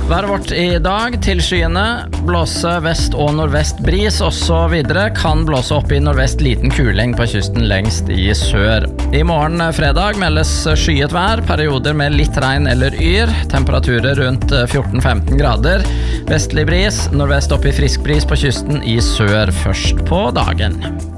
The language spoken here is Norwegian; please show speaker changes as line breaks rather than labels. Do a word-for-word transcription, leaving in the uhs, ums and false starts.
Været vårt i dag, tilskyende, blåse vest og nordvest bris, og så videre, kan blåse opp i nordvest liten kuling på kysten lengst i sør. I morgen fredag meldes skyet vær, perioder med litt regn eller yr, temperaturer rundt fjorten til femten grader, vestlig bris, nordvest opp i frisk bris på kysten i sør først på dagen.